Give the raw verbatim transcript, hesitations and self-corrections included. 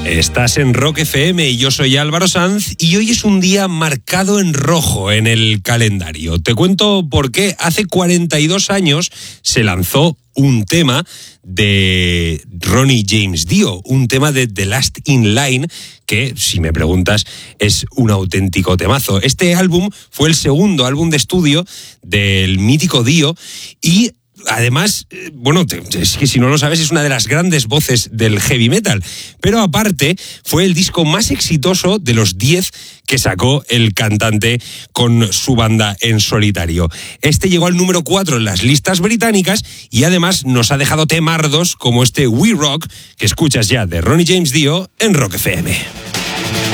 Estás en Rock F M y yo soy Álvaro Sanz y hoy es un día marcado en rojo en el calendario. Te cuento por qué. Hace cuarenta y dos años se lanzó un tema de Ronnie James Dio, un tema de The Last in Line, que, si me preguntas, es un auténtico temazo. Este álbum fue el segundo álbum de estudio del mítico Dio y además, bueno, es que si no lo sabes, es una de las grandes voces del heavy metal. Pero aparte, fue el disco más exitoso de los diez que sacó el cantante con su banda en solitario. Este llegó al número cuatro en las listas británicas y además nos ha dejado temardos como este We Rock que escuchas ya de Ronnie James Dio en Rock F M.